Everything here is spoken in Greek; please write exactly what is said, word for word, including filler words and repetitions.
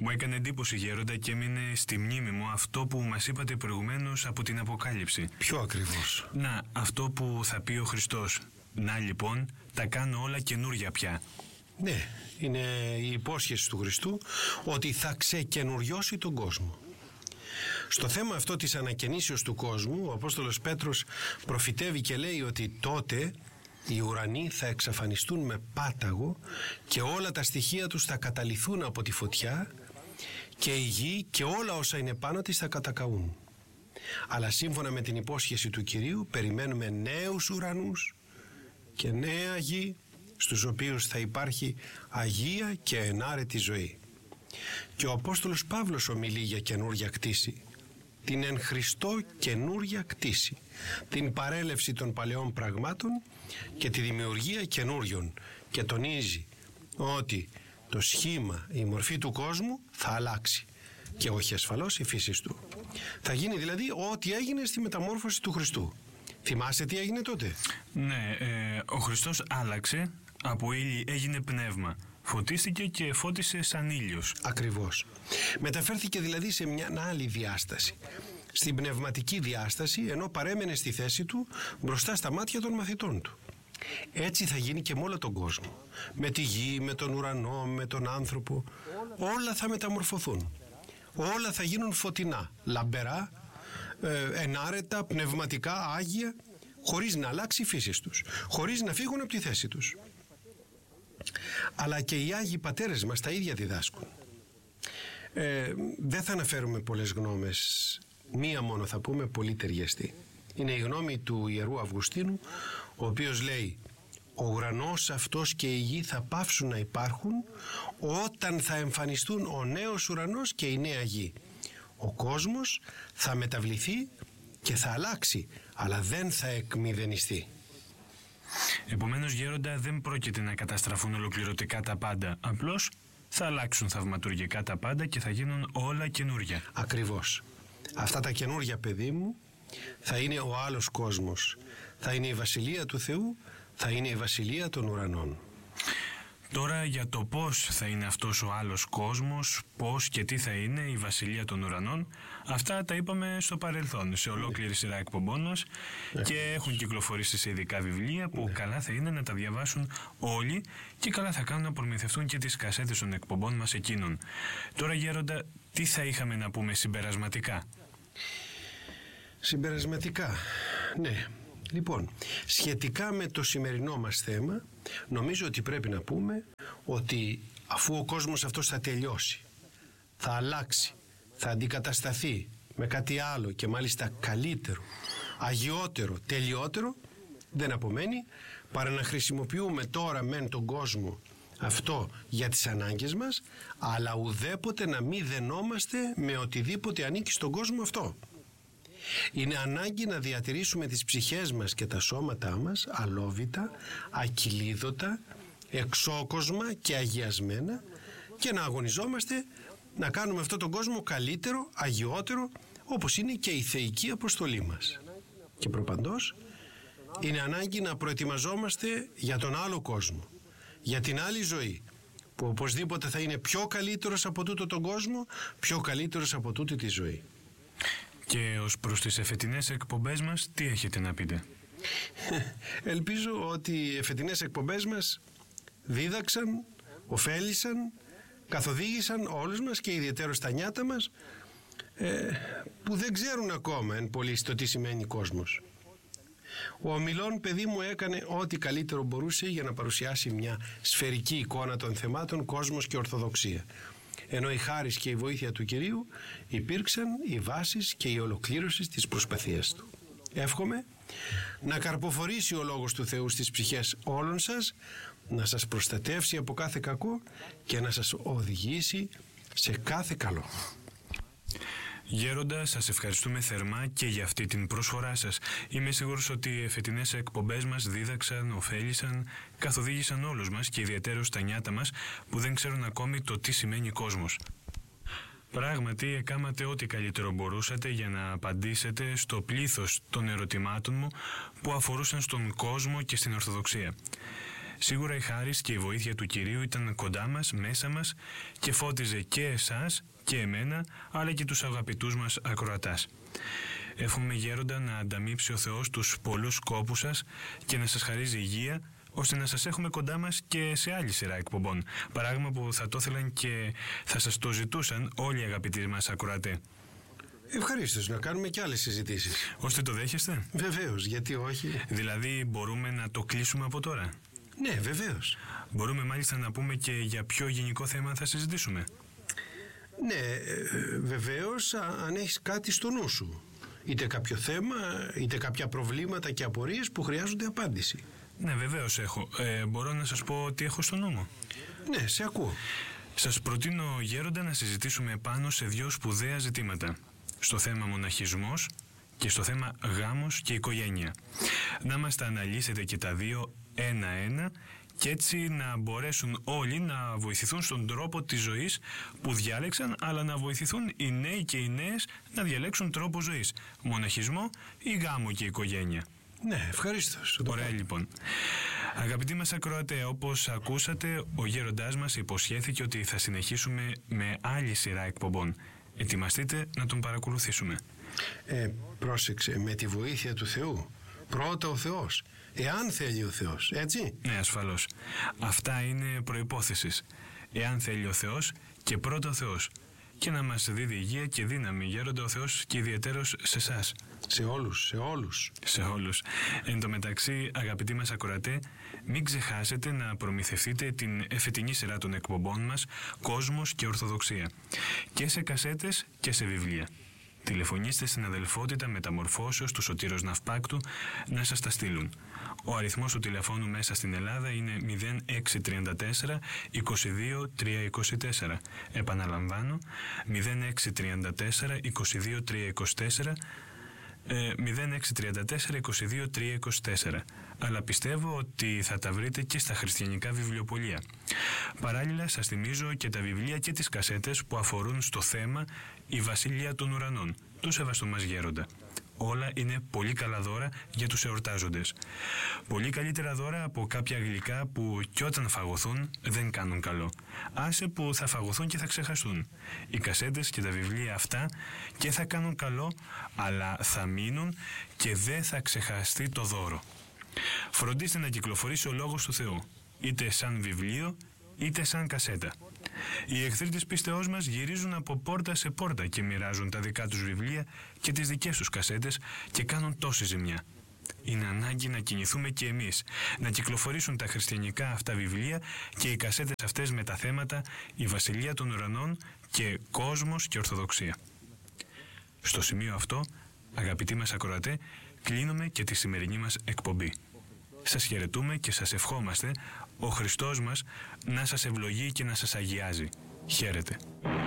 Μου έκανε εντύπωση, Γέροντα, και έμεινε στη μνήμη μου αυτό που μας είπατε προηγουμένως από την Αποκάλυψη. Ποιο ακριβώς? Να, αυτό που θα πει ο Χριστός. Να λοιπόν, τα κάνω όλα καινούρια πια. Ναι, είναι η υπόσχεση του Χριστού ότι θα ξεκαινουριώσει τον κόσμο. Στο θέμα αυτό της ανακαινήσεως του κόσμου, ο Απόστολος Πέτρος προφητεύει και λέει ότι τότε οι ουρανοί θα εξαφανιστούν με πάταγο και όλα τα στοιχεία τους θα καταλυθούν από τη φωτιά και η γη και όλα όσα είναι πάνω της θα κατακαούν. Αλλά σύμφωνα με την υπόσχεση του Κυρίου περιμένουμε νέους ουρανούς και νέα γη, στους οποίους θα υπάρχει αγία και ενάρετη ζωή. Και ο Απόστολος Παύλος ομιλεί για καινούρια κτήση, την εν Χριστώ καινούρια κτήση, την παρέλευση των παλαιών πραγμάτων και τη δημιουργία καινούριων, και τονίζει ότι το σχήμα, η μορφή του κόσμου θα αλλάξει και όχι ασφαλώς η φύση του. Θα γίνει δηλαδή ό,τι έγινε στη μεταμόρφωση του Χριστού. Θυμάστε τι έγινε τότε? Ναι, ε, ο Χριστός άλλαξε, από ήλι έγινε πνεύμα. Φωτίστηκε και φώτισε σαν ήλιος. Ακριβώς. Μεταφέρθηκε δηλαδή σε μια άλλη διάσταση. Στην πνευματική διάσταση, ενώ παρέμενε στη θέση του μπροστά στα μάτια των μαθητών του. Έτσι θα γίνει και με όλο τον κόσμο. Με τη γη, με τον ουρανό, με τον άνθρωπο. Όλα θα μεταμορφωθούν. Όλα θα γίνουν φωτεινά, λαμπερά, ε, ενάρετα, πνευματικά, άγια, χωρίς να αλλάξει η φύση τους, χωρίς να φύγουν από τη θέση τους. Αλλά και οι Άγιοι Πατέρες μας τα ίδια διδάσκουν. Ε, δεν θα αναφέρουμε πολλές γνώμες, μία μόνο θα πούμε, πολύ ταιριαστή. Είναι η γνώμη του Ιερού Αυγουστίνου, ο οποίος λέει: ο ουρανός αυτός και η γη θα πάυσουν να υπάρχουν όταν θα εμφανιστούν ο νέος ουρανός και η νέα γη. Ο κόσμος θα μεταβληθεί και θα αλλάξει, αλλά δεν θα εκμηδενιστεί. Επομένως, Γέροντα, δεν πρόκειται να καταστραφούν ολοκληρωτικά τα πάντα. Απλώς θα αλλάξουν θαυματουργικά τα πάντα και θα γίνουν όλα καινούρια. Ακριβώς. Αυτά τα καινούρια, παιδί μου, θα είναι ο άλλος κόσμος. Θα είναι η Βασιλεία του Θεού, θα είναι η Βασιλεία των ουρανών. Τώρα για το πώς θα είναι αυτός ο άλλος κόσμος, πώς και τι θα είναι η Βασιλεία των Ουρανών, αυτά τα είπαμε στο παρελθόν, σε ολόκληρη σειρά εκπομπών μας, ναι, και έχουν κυκλοφορήσει σε ειδικά βιβλία που, ναι, καλά θα είναι να τα διαβάσουν όλοι και καλά θα κάνουν να προμηθευτούν και τις κασέτες των εκπομπών μας εκείνων. Τώρα, Γέροντα, τι θα είχαμε να πούμε συμπερασματικά? Συμπερασματικά, ναι. Λοιπόν, σχετικά με το σημερινό μας θέμα, νομίζω ότι πρέπει να πούμε ότι αφού ο κόσμος αυτός θα τελειώσει, θα αλλάξει, θα αντικατασταθεί με κάτι άλλο και μάλιστα καλύτερο, αγιότερο, τελειότερο, δεν απομένει παρά να χρησιμοποιούμε τώρα μεν τον κόσμο αυτό για τις ανάγκες μας, αλλά ουδέποτε να μην δενόμαστε με οτιδήποτε ανήκει στον κόσμο αυτό. Είναι ανάγκη να διατηρήσουμε τις ψυχές μας και τα σώματά μας αλόβητα, ακυλίδωτα, εξόκοσμα και αγιασμένα, και να αγωνιζόμαστε να κάνουμε αυτόν τον κόσμο καλύτερο, αγιότερο, όπως είναι και η θεϊκή αποστολή μας. Και προπαντός είναι ανάγκη να προετοιμαζόμαστε για τον άλλο κόσμο, για την άλλη ζωή, που οπωσδήποτε θα είναι πιο καλύτερος από τούτο τον κόσμο, πιο καλύτερος από τούτη τη ζωή. Και ως προς τις εφετινές εκπομπές μας, τι έχετε να πείτε? Ελπίζω ότι οι εφετινές εκπομπές μας δίδαξαν, ωφέλησαν, καθοδήγησαν όλους μας και ιδιαίτερα τα νιάτα μας, ε, που δεν ξέρουν ακόμα εν πολλοίς το τι σημαίνει κόσμος. Ο ομιλών, παιδί μου, έκανε ό,τι καλύτερο μπορούσε για να παρουσιάσει μια σφαιρική εικόνα των θεμάτων κόσμος και ορθοδοξία. Ενώ η χάρις και η βοήθεια του Κυρίου υπήρξαν οι βάσεις και η ολοκλήρωση της προσπαθίας του. Εύχομαι να καρποφορήσει ο Λόγος του Θεού στις ψυχές όλων σας, να σας προστατεύσει από κάθε κακό και να σας οδηγήσει σε κάθε καλό. Γέροντα, σας ευχαριστούμε θερμά και για αυτή την προσφορά σας. Είμαι σίγουρος ότι οι εφετινές εκπομπές μας δίδαξαν, ωφέλησαν, καθοδήγησαν όλους μας και ιδιαίτερα στα νιάτα μας που δεν ξέρουν ακόμη το τι σημαίνει κόσμος. Πράγματι, εκάματε ό,τι καλύτερο μπορούσατε για να απαντήσετε στο πλήθος των ερωτημάτων μου που αφορούσαν στον κόσμο και στην Ορθοδοξία. Σίγουρα η χάρις και η βοήθεια του Κυρίου ήταν κοντά μας, μέσα μας και φώτιζε και εσάς και εμένα, αλλά και τους αγαπητούς μας ακροατάς. Εύχομαι, Γέροντα, να ανταμείψει ο Θεός τους πολλούς κόπους σας και να σας χαρίζει υγεία, ώστε να σας έχουμε κοντά μας και σε άλλη σειρά εκπομπών. Παράγμα που θα το ήθελαν και θα σας το ζητούσαν όλοι οι αγαπητοί μας ακροατές. Ευχαρίστως να κάνουμε και άλλες συζητήσεις. Ώστε το δέχεστε? Βεβαίως, γιατί όχι. Δηλαδή μπορούμε να το κλείσουμε από τώρα? Ναι, βεβαίως. Μπορούμε μάλιστα να πούμε και για ποιο γενικό θέμα θα συζητήσουμε. Ναι, βεβαίως, αν έχεις κάτι στο νου σου. Είτε κάποιο θέμα, είτε κάποια προβλήματα και απορίες που χρειάζονται απάντηση. Ναι, βεβαίως έχω. Ε, μπορώ να σας πω τι έχω στο νου μου? Ναι, σε ακούω. Σας προτείνω, Γέροντα, να συζητήσουμε πάνω σε δύο σπουδαία ζητήματα. Στο θέμα μοναχισμός και στο θέμα γάμος και οικογένεια. Να μας τα αναλύσετε και τα δύο ένα-ένα και έτσι να μπορέσουν όλοι να βοηθηθούν στον τρόπο της ζωής που διάλεξαν, αλλά να βοηθηθούν οι νέοι και οι νέες να διαλέξουν τρόπο ζωής, μοναχισμό ή γάμο και οικογένεια. Ναι, ευχαρίστως. Ωραία, λοιπόν. Αγαπητοί μας ακροατέ, όπως ακούσατε, ο γέροντάς μας υποσχέθηκε ότι θα συνεχίσουμε με άλλη σειρά εκπομπών. Ετοιμαστείτε να τον παρακολουθήσουμε. Ε, πρόσεξε, με τη βοήθεια του Θεού. Πρώτα ο Θεός. Εάν θέλει ο Θεός, έτσι. Ναι, ασφαλώς. Αυτά είναι προϋπόθεσης. Εάν θέλει ο Θεός και πρώτα ο Θεός. Και να μας δίδει υγεία και δύναμη, Γέροντα, ο Θεός, και ιδιαιτέρως σε εσάς. Σε όλους, σε όλους. Σε όλους. Εν τω μεταξύ, αγαπητοί μας ακροατέ, μην ξεχάσετε να προμηθευτείτε την εφετινή σειρά των εκπομπών μας «Κόσμος και Ορθοδοξία» και σε κασέτες και σε βιβλία. Τηλεφωνήστε στην αδελφότητα Μεταμορφώσεως του Σωτήρος Ναυπάκτου να σας τα στείλουν. Ο αριθμός του τηλεφώνου μέσα στην Ελλάδα είναι μηδέν έξι τρία τέσσερα είκοσι δύο τρία είκοσι τέσσερα. Επαναλαμβάνω, μηδέν έξι τρία τέσσερα είκοσι δύο τρία είκοσι τέσσερα, μηδέν έξι τρία τέσσερα είκοσι δύο τρία είκοσι τέσσερα. Αλλά πιστεύω ότι θα τα βρείτε και στα χριστιανικά βιβλιοπωλεία. Παράλληλα, σας θυμίζω και τα βιβλία και τις κασέτες που αφορούν στο θέμα «Η Βασιλεία των Ουρανών» του Σεβαστού μας Γέροντα. Όλα είναι πολύ καλά δώρα για τους εορτάζοντες. Πολύ καλύτερα δώρα από κάποια γλυκά που κι όταν φαγωθούν δεν κάνουν καλό. Άσε που θα φαγωθούν και θα ξεχαστούν. Οι κασέτες και τα βιβλία αυτά και θα κάνουν καλό, αλλά θα μείνουν και δεν θα ξεχαστεί το δώρο. Φροντίστε να κυκλοφορήσει ο Λόγος του Θεού, είτε σαν βιβλίο είτε σαν κασέτα. Οι εχθροί της πίστεώς μας γυρίζουν από πόρτα σε πόρτα και μοιράζουν τα δικά τους βιβλία και τις δικές τους κασέτες και κάνουν τόση ζημιά. Είναι ανάγκη να κινηθούμε και εμείς, να κυκλοφορήσουν τα χριστιανικά αυτά βιβλία και οι κασέτες αυτές με τα θέματα «Η Βασιλεία των Ουρανών» και «Κόσμος και Ορθοδοξία». Στο σημείο αυτό, αγαπητοί μας ακροατέ, κλείνουμε και τη σημερινή μας εκπομπή. Σας χαιρετούμε και σας ευχόμαστε ο Χριστός μας να σας ευλογεί και να σας αγιάζει. Χαίρετε.